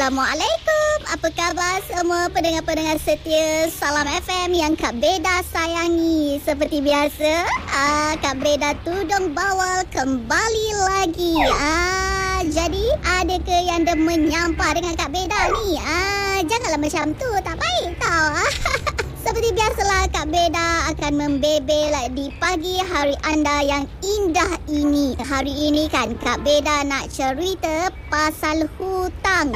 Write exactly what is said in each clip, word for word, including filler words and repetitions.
Assalamualaikum. Apa khabar semua pendengar-pendengar setia Salam F M yang Kak Beda sayangi. Seperti biasa, ah, Kak Beda tudung bawal kembali lagi. Ah, jadi ada ke yang dah menyampah dengan Kak Beda ni? Ah, janganlah macam tu, tak baik tau. Seperti biasalah, Kak Beda akan membebel di pagi hari anda yang indah ini. Hari ini kan Kak Beda nak cerita pasal hutang.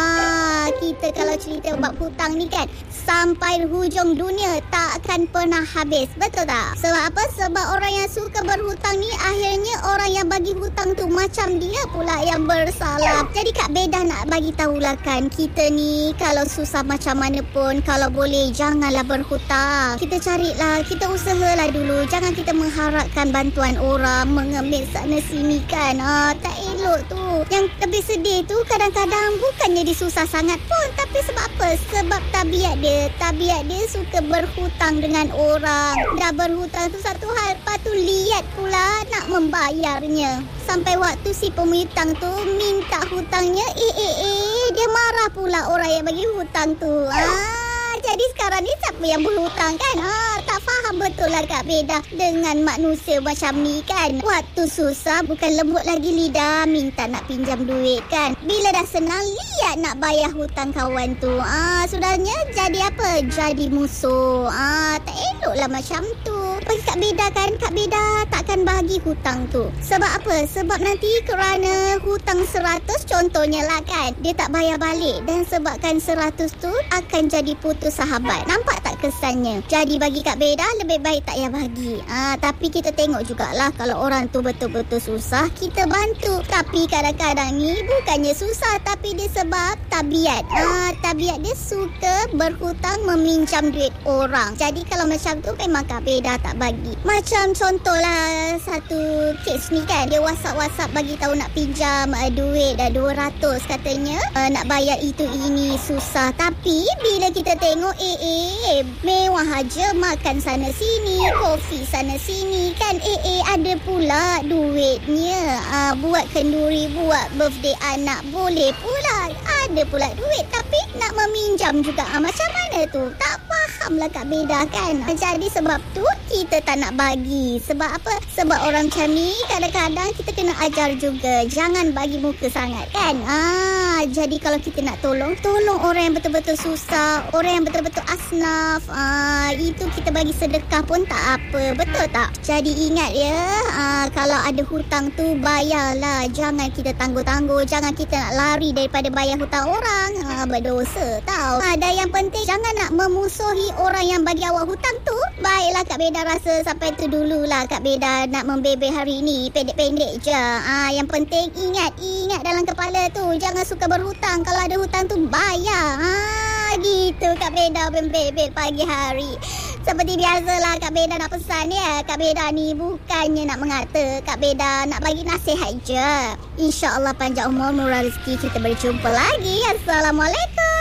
Ah, kita kalau cerita bab hutang ni kan sampai hujung dunia tak akan pernah habis. Betul tak? Sebab apa? Sebab orang yang suka berhutang ni akhirnya orang yang bagi hutang tu macam dia pula yang bersalah. Jadi Kak Beda nak bagi tahulah kan, kita ni kalau susah macam mana pun, kalau boleh janganlah berhutang. Hutang. Kita carilah, kita usahalah dulu. Jangan kita mengharapkan bantuan orang, mengemis sana sini kan. Ah, tak elok tu. Yang lebih sedih tu kadang-kadang bukannya dia susah sangat pun, tapi sebab apa? Sebab tabiat dia. Tabiat dia suka berhutang dengan orang. Dah berhutang tu satu hal, lepas tu liat pula nak membayarnya. Sampai waktu si pemihutang tu minta hutangnya, eh eh eh dia marah pula orang yang bagi hutang tu. Ah, jadi sekarang ni siapa yang berhutang kan? Ha, tak faham betul lah Kak Beda dengan manusia macam ni kan. Waktu susah bukan lembut lagi lidah minta nak pinjam duit kan. Bila dah senang liat nak bayar hutang kawan tu. Ah, sudahnya jadi apa? Jadi musuh. Ah, tak elok lah macam tu. Bagi Kak Beda kan, Kak Beda takkan bagi hutang tu. Sebab apa? Sebab nanti kerana hutang seratus contohnya lah kan, dia tak bayar balik. Dan sebabkan seratus tu akan jadi putus sahabat. Nampak tak kesannya? Jadi bagi Kak Beda lebih baik tak payah bagi. Ah, tapi kita tengok jugalah kalau orang tu betul-betul susah, kita bantu. Tapi kadang-kadang ni bukannya susah, tapi dia sebab tabiat. Ah, tabiat dia suka berhutang, meminjam duit orang. Jadi kalau macam tu memang Kak Beda tak bagi. Macam contohlah satu kes ni kan, dia WhatsApp-WhatsApp bagi tahu nak pinjam uh, duit dah dua ratus katanya. Uh, nak bayar itu ini susah. Tapi bila kita tengok Eh eh mewah aja, makan sana sini, kopi sana sini kan. Eh eh ada pula duitnya. Ah, buat kenduri, buat birthday anak boleh pula. Ada pula duit, tapi nak meminjam juga. Ah, macam mana tu? Tak faham lah Kak Beda kan. Jadi sebab tu kita tak nak bagi. Sebab apa? Sebab orang macam ni kadang-kadang kita kena ajar juga. Jangan bagi muka sangat kan. Ah, jadi kalau kita nak tolong, tolong orang yang betul-betul susah, orang yang betul-betul asnaf. Ah, itu kita bagi sedekah pun tak apa. Betul tak? Jadi ingat ya, ah, kalau ada hutang tu bayarlah. Jangan kita tangguh-tangguh. Jangan kita nak lari daripada bayar hutang orang. Ah, berdosa tau. Ah, dan yang penting jangan nak memusuhi orang yang bagi awak hutang tu. Baiklah Kak Beda rasa sampai tu dululah Kak Beda nak membebel hari ni. Pendek-pendek je. Ah, yang penting ingat, ingat dalam kepala tu. Jangan suka berhutang. Kalau ada hutang tu bayar. Ah, gitu Kak Beda membebel pagi hari. Seperti biasalah Kak Beda nak pesan ya. Kak Beda ni bukannya nak mengata, Kak Beda nak bagi nasihat je. InsyaAllah panjang umur, murah rezeki, kita berjumpa lagi. Assalamualaikum.